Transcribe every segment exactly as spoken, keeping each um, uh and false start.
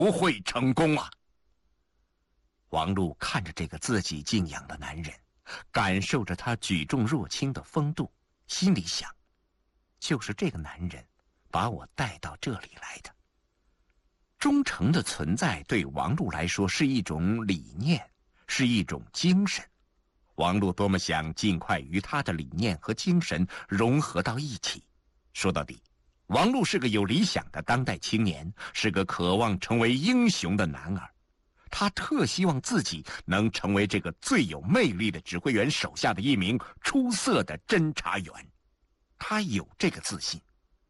不会成功啊！王禄看着这个自己敬仰的男人，感受着他举重若轻的风度，心里想，就是这个男人把我带到这里来的。忠诚的存在对王禄来说是一种理念，是一种精神。王禄多么想尽快与他的理念和精神融合到一起。说到底，王禄是个有理想的当代青年，是个渴望成为英雄的男儿。他特希望自己能成为这个最有魅力的指挥员手下的一名出色的侦察员。他有这个自信。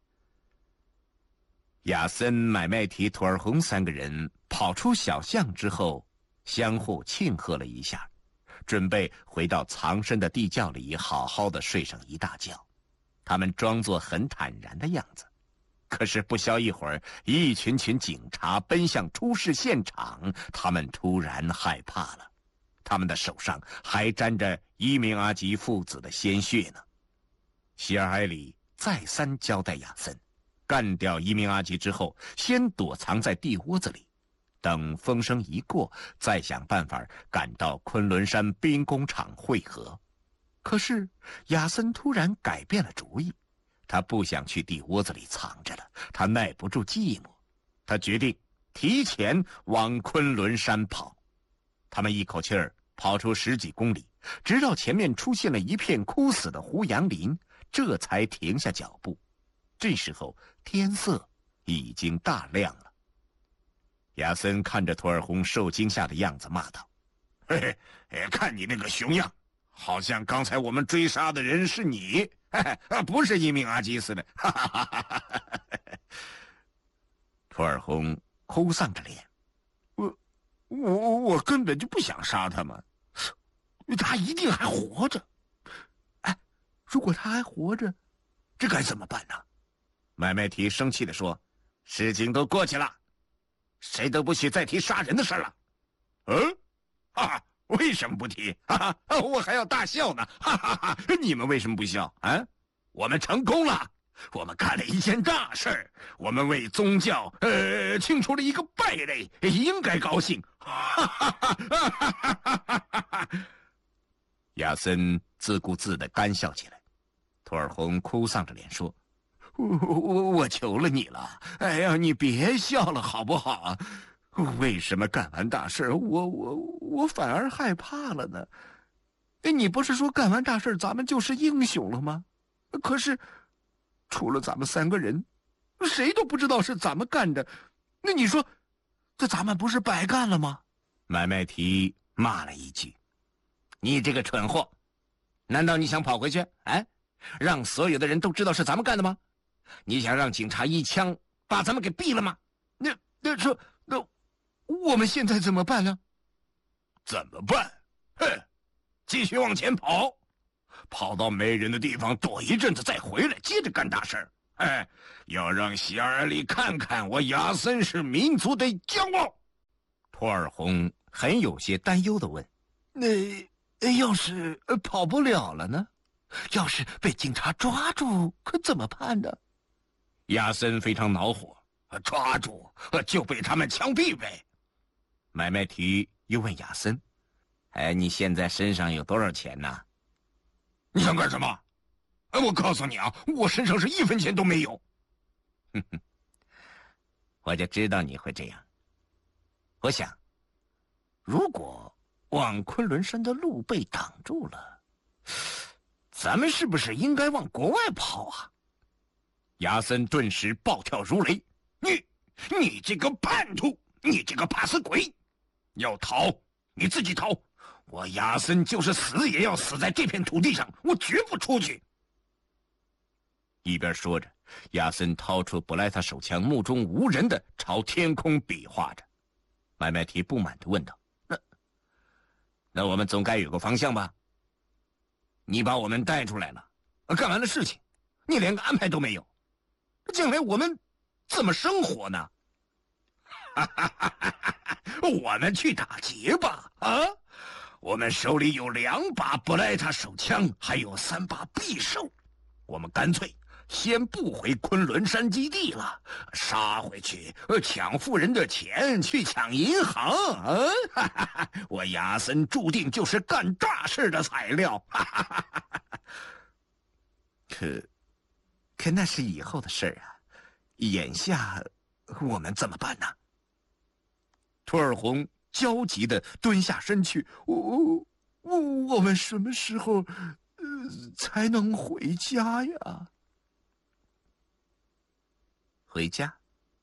亚森、买卖提、图尔洪三个人跑出小巷之后，相互庆贺了一下，准备回到藏身的地窖里好好的睡上一大觉。他们装作很坦然的样子，可是不消一会儿，一群群警察奔向出事现场，他们突然害怕了，他们的手上还沾着伊明阿吉父子的鲜血呢。希尔埃里再三交代亚森，干掉伊明阿吉之后，先躲藏在地窝子里，等风声一过，再想办法赶到昆仑山兵工厂会合。可是亚森突然改变了主意，他不想去地窝子里藏着了，他耐不住寂寞，他决定提前往昆仑山跑。他们一口气儿跑出十几公里，直到前面出现了一片枯死的胡杨林，这才停下脚步。这时候天色已经大亮了。亚森看着图尔洪受惊吓的样子，骂道：“嘿嘿，看你那个熊样，好像刚才我们追杀的人是你，嘿嘿，不是伊明阿基斯的。”哈哈哈哈哈！图尔洪哭丧着脸：“我我我根本就不想杀他们，他一定还活着。哎，如果他还活着，这该怎么办呢？”买卖提生气地说：“事情都过去了，谁都不许再提杀人的事了。”嗯，哈哈，为什么不提？哈哈，我还要大笑呢！哈哈哈，你们为什么不笑啊？我们成功了，我们干了一件大事，我们为宗教呃清除了一个败类，应该高兴！哈哈哈哈哈哈！亚森自顾自地干笑起来。图尔洪哭丧着脸说：“我我我求了你了，哎呀，你别笑了好不好？为什么干完大事，我我我反而害怕了呢？哎，你不是说干完大事咱们就是英雄了吗？可是除了咱们三个人，谁都不知道是咱们干的，那你说，这咱们不是白干了吗？”买卖提骂了一句：“你这个蠢货，难道你想跑回去？哎，让所有的人都知道是咱们干的吗？你想让警察一枪把咱们给毙了吗？那那说那我们现在怎么办呢？”“怎么办？哼，继续往前跑，跑到没人的地方躲一阵子再回来，接着干大事。哎，要让希尔埃里看看我亚森是民族的骄傲。”图尔洪很有些担忧地问：“那要是跑不了了呢？要是被警察抓住，可怎么办呢？”亚森非常恼火：“抓住就被他们枪毙呗。”买卖提又问亚森：“哎，你现在身上有多少钱呢？”“你想干什么？哎，我告诉你啊，我身上是一分钱都没有。”“哼哼，我就知道你会这样。我想，如果往昆仑山的路被挡住了，咱们是不是应该往国外跑啊？”亚森顿时暴跳如雷：“你，你这个叛徒，你这个怕死鬼！要逃，你自己逃！我亚森就是死也要死在这片土地上，我绝不出去！”一边说着，亚森掏出布莱塔手枪，目中无人的朝天空比划着。买卖提不满地问道：“那，那我们总该有个方向吧？你把我们带出来了，干完了事情，你连个安排都没有，将来我们怎么生活呢？”“哈哈哈哈哈！我们去打劫吧！啊，我们手里有两把布莱塔手枪，还有三把匕首，我们干脆先不回昆仑山基地了，杀回去抢富人的钱，去抢银行。啊，哈哈哈，我亚森注定就是干大事的材料。哈哈哈哈可，可那是以后的事儿啊，眼下我们怎么办呢？托尔洪焦急地蹲下身去，我我我们什么时候呃才能回家呀？回家？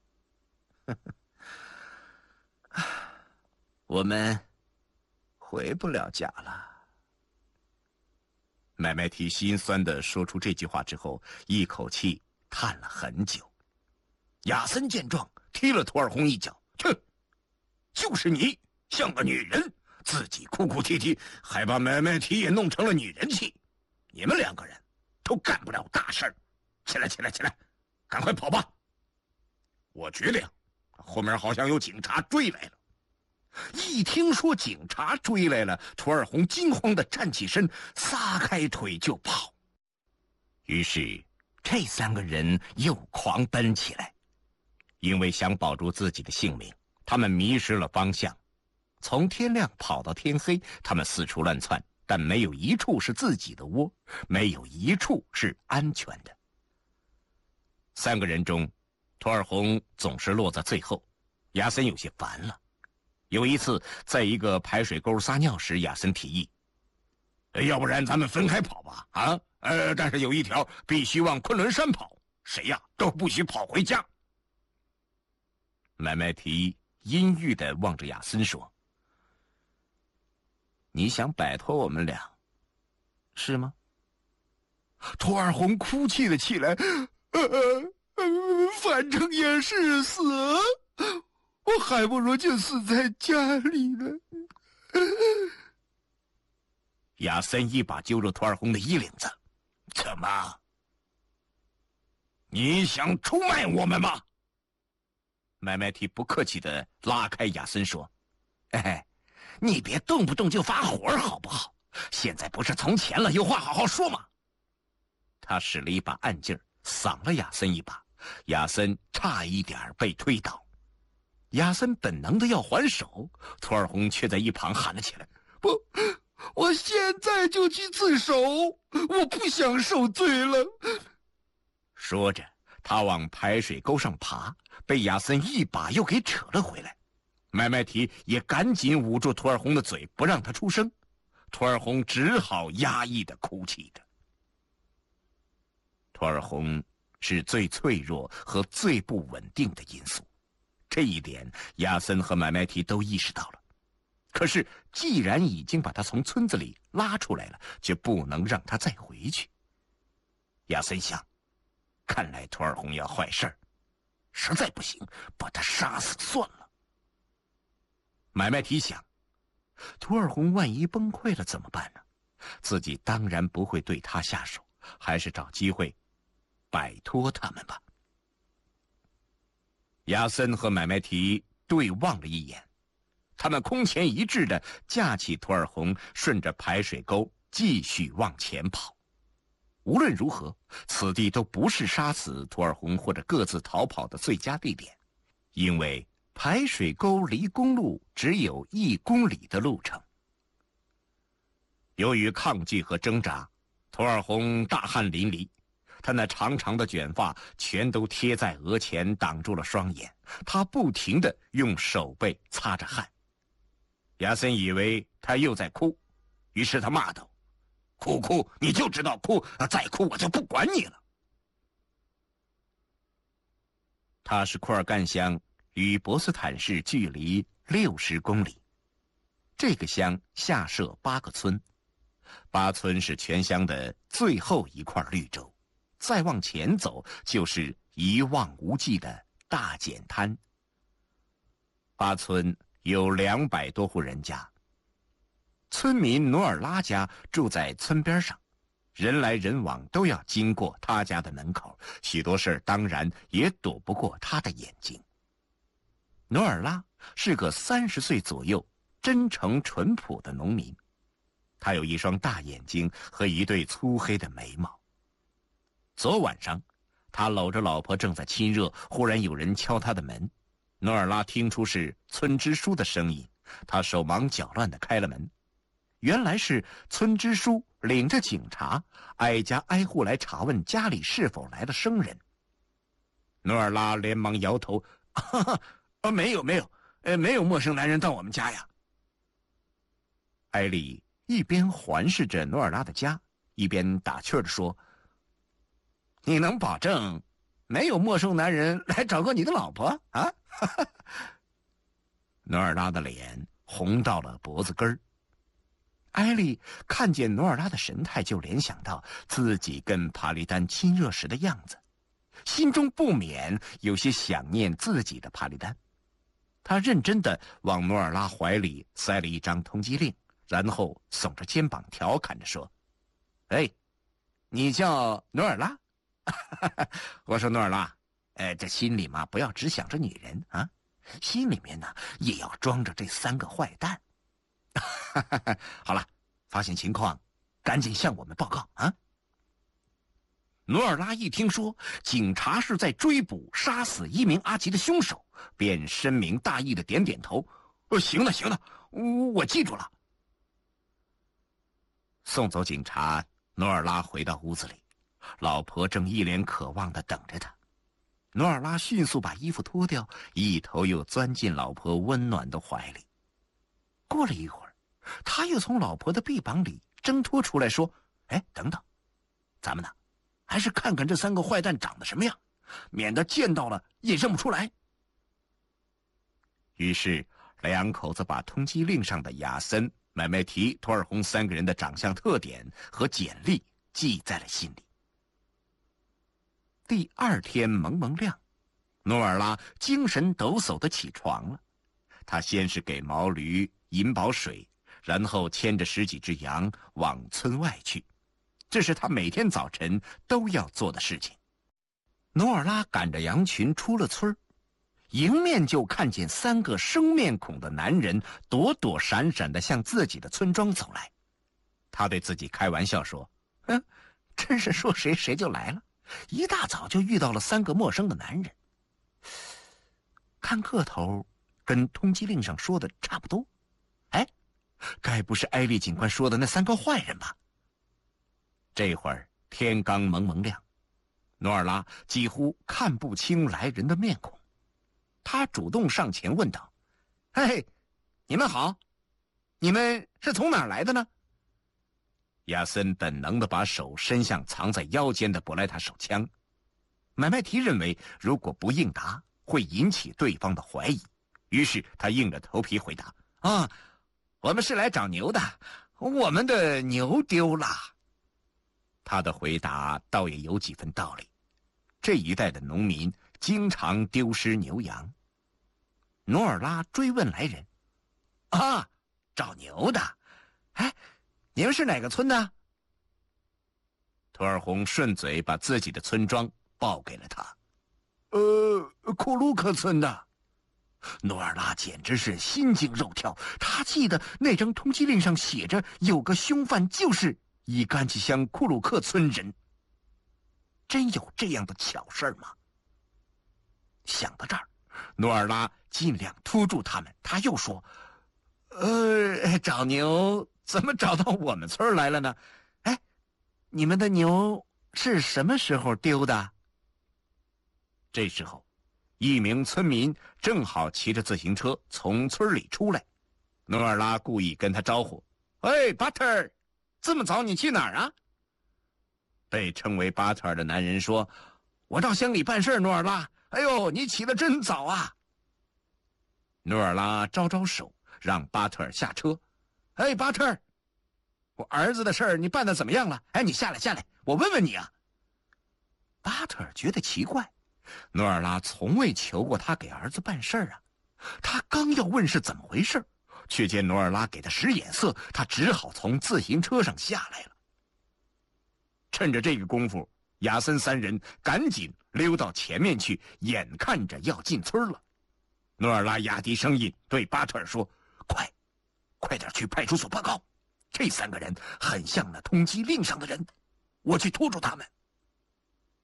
我们回不了家了。麦麦提心酸地说出这句话之后，一口气叹了很久。亚森见状，踢了托尔洪一脚，去！就是你像个女人，自己哭哭啼啼，还把麦麦提也弄成了女人气。你们两个人都干不了大事儿。起来，起来，起来，赶快跑吧！我觉得呀，后面好像有警察追来了。一听说警察追来了，托尔洪惊慌地站起身，撒开腿就跑。于是，这三个人又狂奔起来。因为想保住自己的性命，他们迷失了方向。从天亮跑到天黑，他们四处乱窜，但没有一处是自己的窝，没有一处是安全的。三个人中，托尔洪总是落在最后。亚森有些烦了。有一次，在一个排水沟撒尿时，亚森提议：“要不然咱们分开跑吧？啊，呃，但是有一条必须往昆仑山跑，谁呀都不许跑回家。”麦麦提阴郁地望着亚森说：“你想摆脱我们俩，是吗？”托尔洪哭泣了起来：“呃呃，反正也是死。我还不如就死在家里呢。”亚森一把揪住托尔洪的衣领子：“怎么？你想出卖我们吗？”麦麦提不客气地拉开亚森说：“哎，你别动不动就发火好不好？现在不是从前了，有话好好说嘛。”他使了一把暗劲儿，搡了亚森一把，亚森差一点被推倒。亚森本能的要还手，托尔洪却在一旁喊了起来：“不，我现在就去自首，我不想受罪了。”说着，他往排水沟上爬，被亚森一把又给扯了回来。麦麦提也赶紧捂住托尔洪的嘴，不让他出声。托尔洪只好压抑的哭泣着。托尔洪是最脆弱和最不稳定的因素，这一点亚森和麦麦提都意识到了。可是既然已经把他从村子里拉出来了，就不能让他再回去。亚森想，看来托尔洪要坏事儿，实在不行，把他杀死算了。麦麦提想，托尔洪万一崩溃了怎么办呢？自己当然不会对他下手，还是找机会摆脱他们吧。亚森和麦麦提对望了一眼，他们空前一致地架起托尔洪，顺着排水沟继续往前跑。无论如何，此地都不是杀死托尔洪或者各自逃跑的最佳地点，因为排水沟离公路只有一公里的路程。由于抗拒和挣扎，托尔洪大汗淋漓，他那长长的卷发全都贴在额前，挡住了双眼。他不停地用手背擦着汗。亚森以为他又在哭，于是他骂道：“哭哭，你就知道哭，再哭我就不管你了。”他是库尔干乡，与博斯坦市距离六十公里。这个乡下设八个村，八村是全乡的最后一块绿洲，再往前走就是一望无际的大碱滩。八村有两百多户人家，村民努尔拉家住在村边上，人来人往都要经过他家的门口，许多事当然也躲不过他的眼睛。努尔拉是个三十岁左右、真诚淳朴的农民，他有一双大眼睛和一对粗黑的眉毛。昨晚上， 他搂着老婆正在亲热，忽然有人敲他的门。努尔拉听出是村支书的声音，他手忙脚乱地开了门。原来是村支书领着警察挨家挨户来查问家里是否来了生人。努尔拉连忙摇头：“哈哈，呃，没有没有，呃，没有陌生男人到我们家呀。”艾丽一边环视着努尔拉的家，一边打趣地说：“你能保证没有陌生男人来找过你的老婆啊？”努尔拉的脸红到了脖子根儿。艾丽看见努尔拉的神态，就联想到自己跟帕利丹亲热时的样子，心中不免有些想念自己的帕利丹。他认真地往努尔拉怀里塞了一张通缉令，然后耸着肩膀调侃着说：“哎，你叫努尔拉？”我说：“努尔拉，哎，这心里嘛，不要只想着女人啊，心里面呢也要装着这三个坏蛋。好了，发现情况，赶紧向我们报告啊！”努尔拉一听说警察是在追捕杀死一名阿吉的凶手，便深明大义的点点头：“呃，行了行了，我记住了。”送走警察，努尔拉回到屋子里，老婆正一脸渴望地等着他。努尔拉迅速把衣服脱掉，一头又钻进老婆温暖的怀里。过了一会儿，他又从老婆的臂膀里挣脱出来，说：“哎，等等，咱们呢，还是看看这三个坏蛋长得什么样，免得见到了也认不出来。”于是两口子把通缉令上的亚森、买卖提、托尔洪三个人的长相特点和简历记在了心里。第二天蒙蒙亮，努尔拉精神抖擞地起床了。他先是给毛驴饮饱水，然后牵着十几只羊往村外去，这是他每天早晨都要做的事情。努尔拉赶着羊群出了村，迎面就看见三个生面孔的男人躲躲闪闪地向自己的村庄走来。他对自己开玩笑说：“哼，真是说谁谁就来了，一大早就遇到了三个陌生的男人。看个头跟通缉令上说的差不多。哎，该不是艾丽警官说的那三个坏人吧？”这会儿天刚蒙蒙亮，努尔拉几乎看不清来人的面孔。他主动上前问道：“嘿，你们好，你们是从哪儿来的呢？”亚森本能地把手伸向藏在腰间的博莱塔手枪。买卖提认为如果不应答会引起对方的怀疑，于是他硬着头皮回答：“啊，我们是来找牛的，我们的牛丢了。”他的回答倒也有几分道理，这一带的农民经常丢失牛羊。努尔拉追问来人：“啊，找牛的？哎，你们是哪个村的？”托尔洪顺嘴把自己的村庄报给了他：“呃，库鲁克村的。”努尔拉简直是心惊肉跳，他记得那张通缉令上写着有个凶犯就是伊干吉乡库鲁克村人。真有这样的巧事吗？想到这儿，努尔拉尽量拖住他们。他又说：“呃，找牛怎么找到我们村来了呢？哎，你们的牛是什么时候丢的？”这时候，一名村民正好骑着自行车从村里出来。努尔拉故意跟他招呼：“哎，巴特尔，这么早你去哪儿啊？”被称为巴特尔的男人说：“我到乡里办事，努尔拉。哎呦，你起得真早啊！”努尔拉招招手，让巴特尔下车。“哎，巴特尔，我儿子的事儿你办得怎么样了？哎，你下来下来，我问问你啊。”巴特尔觉得奇怪，努尔拉从未求过他给儿子办事儿啊。他刚要问是怎么回事，却见努尔拉给他使眼色，他只好从自行车上下来了。趁着这个功夫，亚森三人赶紧溜到前面去，眼看着要进村了。努尔拉压低声音对巴特尔说：“快，快点去派出所报告，这三个人很像那通缉令上的人，我去拖住他们。”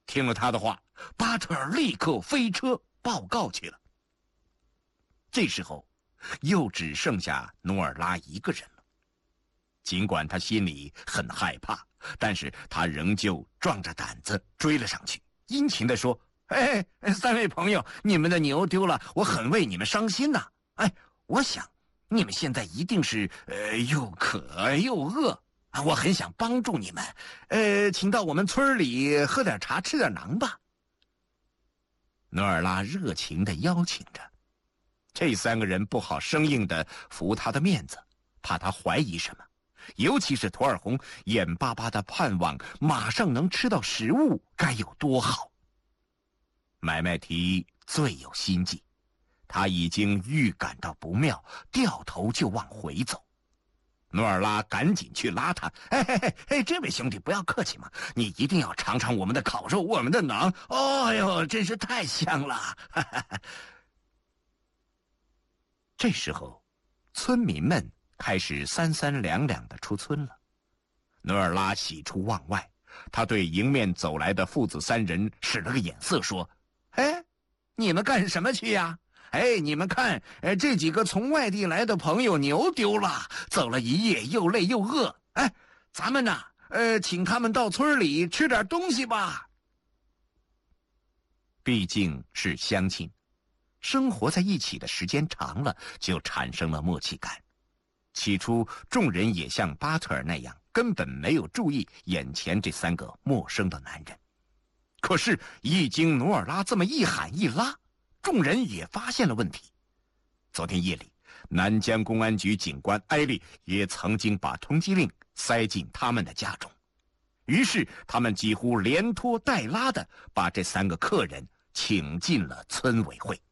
听了他的话，巴特尔立刻飞车报告去了。这时候，又只剩下努尔拉一个人了。尽管他心里很害怕，但是他仍旧壮着胆子追了上去，殷勤地说：“哎，三位朋友，你们的牛丢了，我很为你们伤心呐。哎，我想你们现在一定是呃又渴又饿啊，我很想帮助你们，呃，请到我们村里喝点茶，吃点馕吧。”努尔拉热情地邀请着。这三个人不好生硬地服他的面子，怕他怀疑什么，尤其是图尔洪眼巴巴地盼望马上能吃到食物，该有多好。买卖提最有心计，他已经预感到不妙，掉头就往回走。努尔拉赶紧去拉他：“哎嘿嘿嘿，这位兄弟不要客气嘛，你一定要尝尝我们的烤肉，我们的馕，哦哟，真是太香了。”哈哈哈。这时候，村民们开始三三两两地出村了。努尔拉喜出望外，他对迎面走来的父子三人使了个眼色，说：“哎，你们干什么去呀？哎，你们看，呃，这几个从外地来的朋友牛丢了，走了一夜，又累又饿。哎，咱们呢，呃，请他们到村里吃点东西吧。毕竟是乡亲。”生活在一起的时间长了，就产生了默契感。起初，众人也像巴特尔那样，根本没有注意眼前这三个陌生的男人。可是，一经努尔拉这么一喊一拉，众人也发现了问题。昨天夜里，南江公安局警官埃利也曾经把通缉令塞进他们的家中，于是他们几乎连拖带拉的把这三个客人请进了村委会。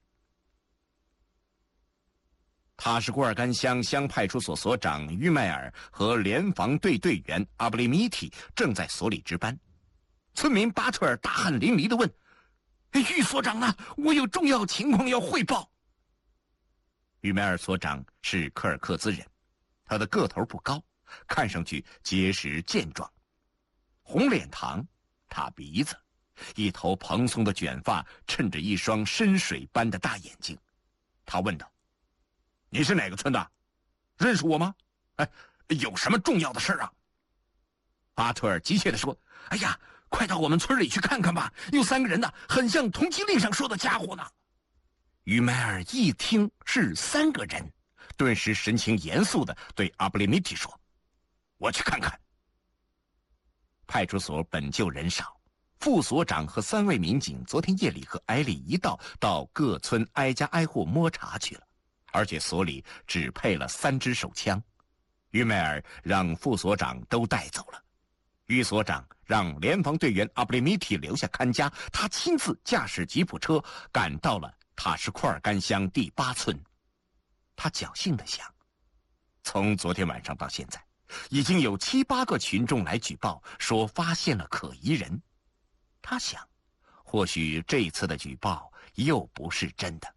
塔什库尔干乡乡派出所所长于迈尔和联防队队员阿布里米提正在所里值班。村民巴特尔大汗淋漓地问：“于所长呢？我有重要情况要汇报。”于迈尔所长是科尔克孜人，他的个头不高，看上去结实健壮，红脸膛，塌鼻子，一头蓬松的卷发衬着一双深水般的大眼睛。他问道：“你是哪个村的？认识我吗？哎，有什么重要的事啊？”巴特尔急切地说：“哎呀，快到我们村里去看看吧，有三个人呢，很像通缉令上说的家伙呢。”于迈尔一听是三个人，顿时神情严肃地对阿布里米提说：“我去看看。”派出所本就人少，副所长和三位民警昨天夜里和埃利一道到各村挨家挨户摸查去了。而且所里只配了三支手枪，于迈尔让副所长都带走了，于所长让联防队员阿布里米提留下看家，他亲自驾驶吉普车赶到了塔什库尔干乡第八村。他侥幸地想，从昨天晚上到现在，已经有七八个群众来举报说发现了可疑人。他想，或许这次的举报又不是真的。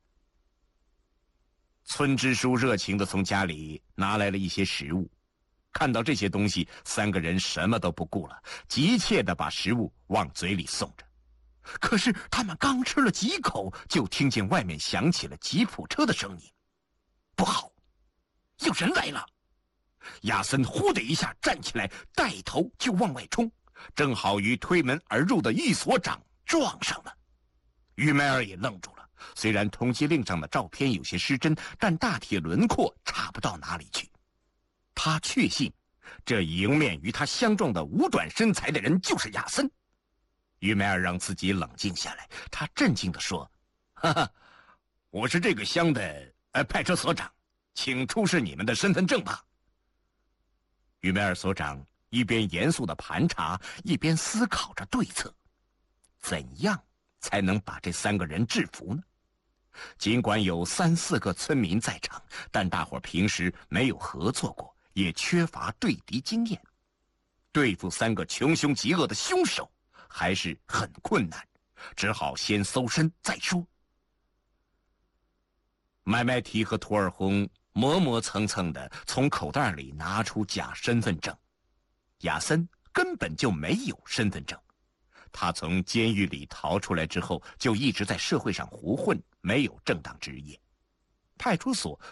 村支书热情地从家里拿来了一些食物，看到这些东西，三个人什么都不顾了，急切地把食物往嘴里送着。可是他们刚吃了几口，就听见外面响起了吉普车的声音。不好，有人来了！亚森呼的一下站起来，带头就往外冲，正好与推门而入的狱所长撞上了。于迈尔也愣住了。虽然通缉令上的照片有些失真，但大体轮廓差不到哪里去。他确信，这迎面与他相撞的五短身材的人就是亚森。于迈尔让自己冷静下来，他镇静地说：“哈哈，我是这个乡的呃派出所长，请出示你们的身份证吧。”于迈尔所长一边严肃地盘查，一边思考着对策，怎样才能把这三个人制服呢？尽管有三四个村民在场，但大伙平时没有合作过，也缺乏对敌经验，对付三个穷凶极恶的凶手还是很困难，只好先搜身再说。买卖提和图尔洪磨磨蹭蹭地从口袋里拿出假身份证，亚森根本就没有身份证。 他从监狱里逃出来之后，就一直在社会上胡混，没有正当职业。派出所